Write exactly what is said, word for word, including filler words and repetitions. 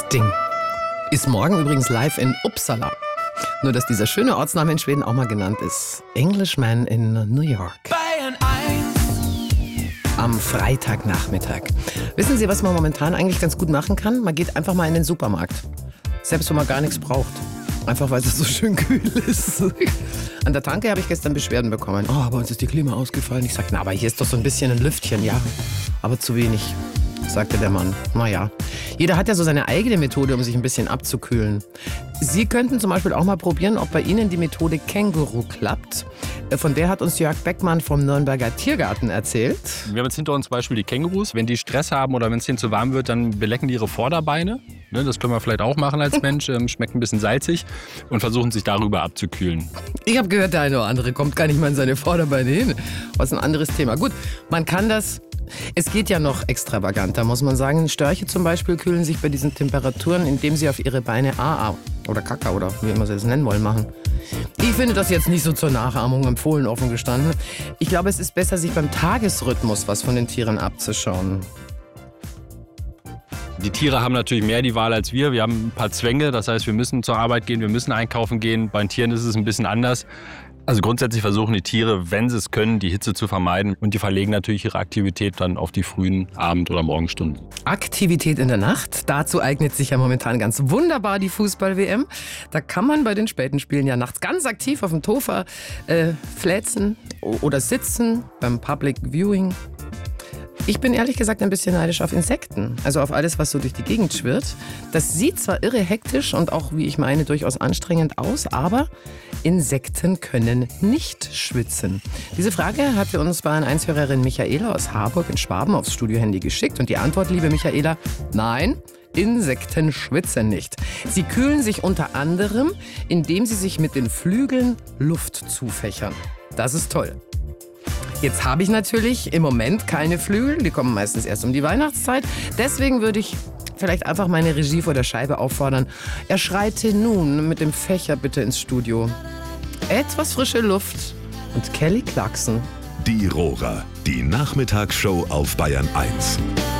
Ding. Ist morgen übrigens live in Uppsala. Nur, dass dieser schöne Ortsname in Schweden auch mal genannt ist. Englishman in New York. Bayern eins. Am Freitagnachmittag. Wissen Sie, was man momentan eigentlich ganz gut machen kann? Man geht einfach mal in den Supermarkt. Selbst wenn man gar nichts braucht. Einfach weil es so schön kühl ist. An der Tanke habe ich gestern Beschwerden bekommen. Oh, bei uns ist die Klima ausgefallen. Ich sage, na, aber hier ist doch so ein bisschen ein Lüftchen. Ja, aber zu wenig, sagte der Mann. Naja, jeder hat ja so seine eigene Methode, um sich ein bisschen abzukühlen. Sie könnten zum Beispiel auch mal probieren, ob bei Ihnen die Methode Känguru klappt. Von der hat uns Jörg Beckmann vom Nürnberger Tiergarten erzählt. Wir haben jetzt hinter uns zum Beispiel die Kängurus. Wenn die Stress haben oder wenn es denen zu warm wird, dann belecken die ihre Vorderbeine. Das können wir vielleicht auch machen als Mensch. Schmeckt ein bisschen salzig und versuchen sich darüber abzukühlen. Ich habe gehört, der eine oder andere kommt gar nicht mal in seine Vorderbeine hin. Was ein anderes Thema. Gut, man kann das... Es geht ja noch extravaganter, muss man sagen. Störche zum Beispiel kühlen sich bei diesen Temperaturen, indem sie auf ihre Beine A A oder Kaka oder wie immer sie es nennen wollen, machen. Ich finde das jetzt nicht so zur Nachahmung empfohlen, offen gestanden. Ich glaube, es ist besser, sich beim Tagesrhythmus was von den Tieren abzuschauen. Die Tiere haben natürlich mehr die Wahl als wir. Wir haben ein paar Zwänge, das heißt, wir müssen zur Arbeit gehen, wir müssen einkaufen gehen. Bei den Tieren ist es ein bisschen anders. Also grundsätzlich versuchen die Tiere, wenn sie es können, die Hitze zu vermeiden. Und die verlegen natürlich ihre Aktivität dann auf die frühen Abend- oder Morgenstunden. Aktivität in der Nacht, dazu eignet sich ja momentan ganz wunderbar die Fußball-W M. Da kann man bei den späten Spielen ja nachts ganz aktiv auf dem Tofa äh, fläzen oder sitzen beim Public Viewing. Ich bin ehrlich gesagt ein bisschen neidisch auf Insekten, also auf alles, was so durch die Gegend schwirrt. Das sieht zwar irre hektisch und auch, wie ich meine, durchaus anstrengend aus, aber Insekten können nicht schwitzen. Diese Frage hatte uns Bayern eins Hörerin Michaela aus Harburg in Schwaben aufs Studiohandy geschickt. Und die Antwort, liebe Michaela, nein, Insekten schwitzen nicht. Sie kühlen sich unter anderem, indem sie sich mit den Flügeln Luft zufächern. Das ist toll. Jetzt habe ich natürlich im Moment keine Flügel, die kommen meistens erst um die Weihnachtszeit. Deswegen würde ich vielleicht einfach meine Regie vor der Scheibe auffordern. Er schreite nun mit dem Fächer bitte ins Studio. Etwas frische Luft und Kelly Clarkson. Die Rohrer, die Nachmittagsshow auf Bayern eins.